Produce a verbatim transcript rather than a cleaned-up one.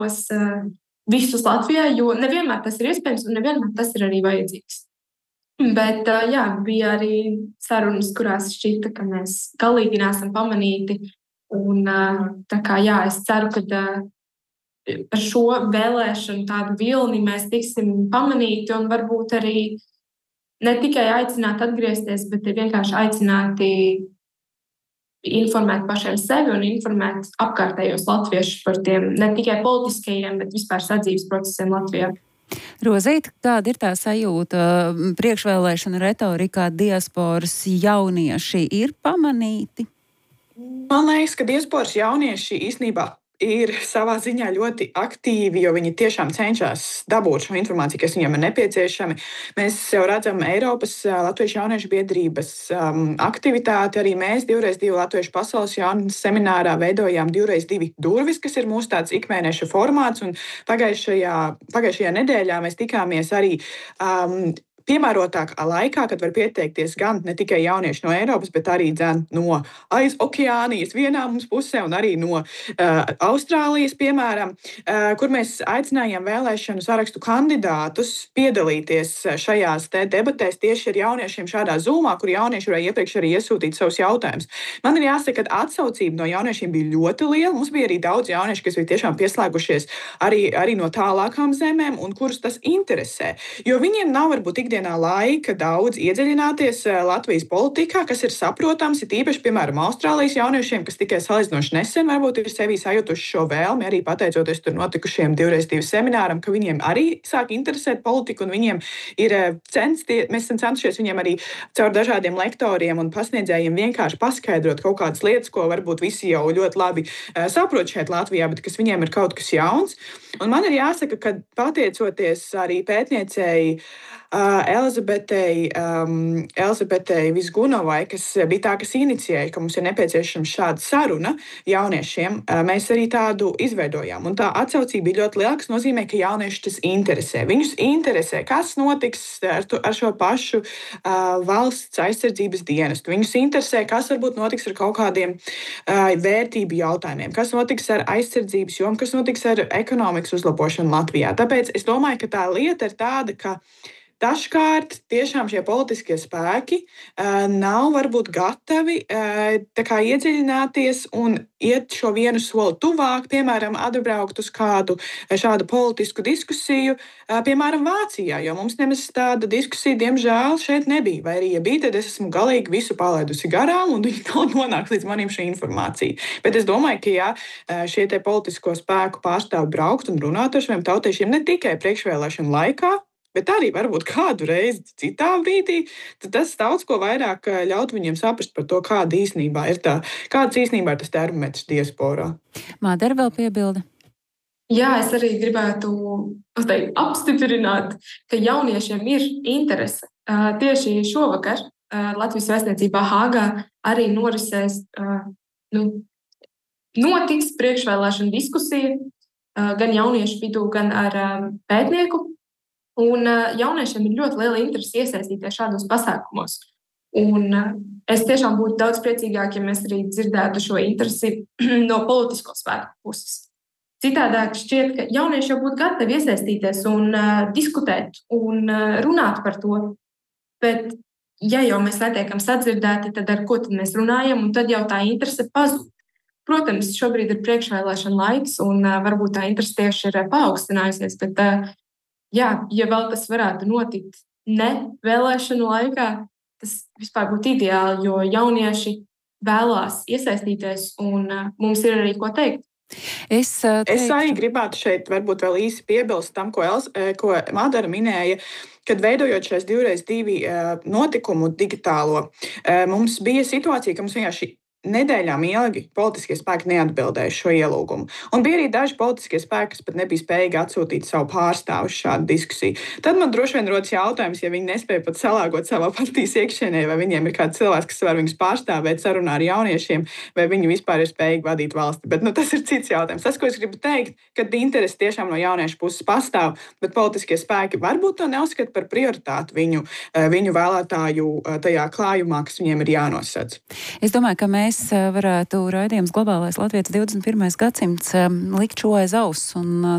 tos uh, visus Latvijā, jo nevienmēr tas ir iespējams un nevienmēr tas ir arī vajadzīgs. Bet uh, jā, bija arī sarunas, kurās šķita, ka mēs galīgi neesam pamanīti. Un, uh, tā kā, jā, es ceru, ka uh, ar šo vēlēšanu tādu vilni mēs tiksim pamanīti un varbūt arī ne tikai aicināt atgriezties, bet vienkārši aicināti informēt pašiem sevi un informēt apkārtējos latviešus par tiem ne tikai politiskajiem, bet vispār sadzīves procesiem Latvijā. Rozīt, kāda ir tā sajūta priekšvēlēšana retorikā diasporas jaunieši ir pamanīti? Man liekas, ka diasporas jaunieši īstenībā ir savā ziņā ļoti aktīvi, jo viņi tiešām cenšas dabūt šo informāciju, kas viņiem ir nepieciešama. Mēs jau redzam Eiropas Latviešu jauniešu biedrības um, aktivitāti. Arī mēs divreiz divu Latviešu pasaules jaunas seminārā veidojām divreiz divi durvis, kas ir mūsu tāds ikmēneša formāts. Un pagājušajā, pagājušajā nedēļā mēs tikāmies arī um, piemērotākā laikā, kad var pieteikties gan ne tikai jaunieši no Eiropas, bet arī dzen, no aiz okeānijas vienā mums pusē un arī no uh, Austrālijas, piemēram, uh, kur mēs aicinājām vēlēšanu sarakstu kandidātus piedalīties šajās te debatēs tieši ar jauniešiem šādā zūmā, kur jaunieši varēja iepriekš arī iesūtīt savus jautājumus. Man ir jāsaka, ka atsaucība no jauniešiem bija ļoti liela. Mums bija arī daudz jauniešu, kas bija tiešām pieslēgušies arī, arī no tālākām zemēm un kurus tas interesē. Jo viņiem nav varbūt ikdienā laika daudz iedziļināties Latvijas politikā, kas ir saprotams, ir īpaši, piemēram, Austrālijas jauniešiem, kas tikai salīdzinoši nesen varbūt ir sevī sajutuši šo vēlmi, arī pateicoties tur notikušiem divreiz divu semināram, ka viņiem arī sāk interesēt politiku un viņiem ir censtie, mēs esam centušies viņiem arī caur dažādiem lektoriem un pasniedzējiem vienkārši paskaidrot kaut kādas lietas, ko varbūt visi jau ļoti labi saprot šeit Latvijā, bet kas viņiem ir kaut kas jauns. Un man ir jāsaka, ka pateicoties arī pētniecēji Uh, Elizabetei, um, Elizabetei Vizgunovai, kas bija tā, kas inicijēja, ka mums ir nepieciešama šāda saruna jauniešiem, uh, mēs arī tādu izveidojām. Un tā atsaucība bija ļoti liela, kas nozīmē, ka jaunieši tas interesē. Viņus interesē, kas notiks ar, to, ar šo pašu uh, valsts aizsardzības dienestu. Viņus interesē, kas varbūt notiks ar kaut kādiem uh, vērtību jautājumiem, kas notiks ar aizsardzības jomu, kas notiks ar ekonomikas uzlabošanu Latvijā. Tāpēc es domāju, ka tā lieta ir tāda, ka dažkārt tiešām šie politiskie spēki uh, nav varbūt gatavi uh, tā kā iedziļināties un iet šo vienu soli tuvāk, piemēram, atbraukt uz kādu šādu politisku diskusiju, uh, piemēram, Vācijā, jo mums nemaz tāda diskusija, diemžēl, šeit nebija. Vai arī, ja bija, tad es esmu galīgi visu palaidusi garām un viņi nav nonākt līdz manim šī informācija. Bet es domāju, ka ja šie te politisko spēku pārstāvi braukt un runāt ar šiem tautiešiem ne tikai priekšvēlēšanu laikā, bet arī varbūt kādu reizi citā brīdī, tad tas daudz ko vairāk ļaut viņiem saprast par to, kāda īstenībā ir tā, kāds īstenībā ir tas termometrs diasporā. Mādera vēl piebilda. Jā, es arī gribētu teikt, apstiprināt, ka jauniešiem ir interese. Tieši šovakar Latvijas vēstniecībā Hāgā arī norisēs, nu, notiks priekšvēlēšana diskusija gan jauniešu vidū, gan ar pētnieku. Un jauniešiem ir ļoti liela interese iesaistīties šādos pasākumos. Un es tiešām būtu daudz priecīgāk, ja mēs arī dzirdētu šo interesi no politisko spēku puses. Citādāk šķiet, ka jaunieši jau būtu gatavi iesaistīties un uh, diskutēt un uh, runāt par to. Bet, ja jau mēs netiekam sadzirdēti, tad ar ko tad mēs runājam, un tad jau tā interese pazūd. Protams, šobrīd ir priekšvēlēšana laiks, un uh, varbūt tā interese tieši ir paaugstinājusies, bet uh, jā, ja vēl tas varētu notikt ne vēlēšanu laikā, tas vispār būtu ideāli, jo jaunieši vēlās iesaistīties un uh, mums ir arī ko teikt. Es, uh, teiktu... es arī gribētu šeit varbūt vēl īsi piebilst tam, ko, Els, ko Mādera minēja, kad veidojot šais divreiz divi uh, notikumu digitālo, uh, mums bija situācija, ka mums vienkārši nedēļām ilgi politiskie spēki neatbildēja šo ielūgumu. Un bija arī daži politiskie spēki, kas pat nebija spējīgi atsūtīt savu pārstāvu šādu diskusiju. Tad man droši vien rodas jautājums, ja viņi nespēja pat salāgot savā partijas iekšienē, vai viņiem ir kāds cilvēks, kas var viņus pārstāvēt sarunā ar jauniešiem, vai viņi vispār ir spējīgi vadīt valsti. Bet nu, tas ir cits jautājums. Tas, ko es gribu teikt, kad interesi tiešām no jauniešu puses pastāv, bet politiskie spēki varbūt to neuzskata par prioritāti viņu, viņu vēlētāju tajā klājumā, kas viņiem ir jānosedz. Es domāju, ka mēs mēs varētu raidījums Globālais Latvijas divdesmit pirmais gadsimts likt šo aiz auss un